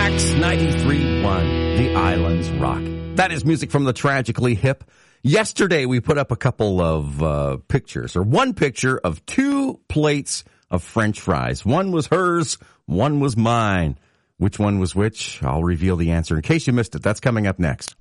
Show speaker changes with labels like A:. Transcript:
A: 93.1, The Islands Rock. That is music from the Tragically Hip. Yesterday, we put up a couple of pictures, or one picture of two plates of French fries. One was hers, one was mine. Which one was which? I'll reveal the answer in case you missed it. That's coming up next.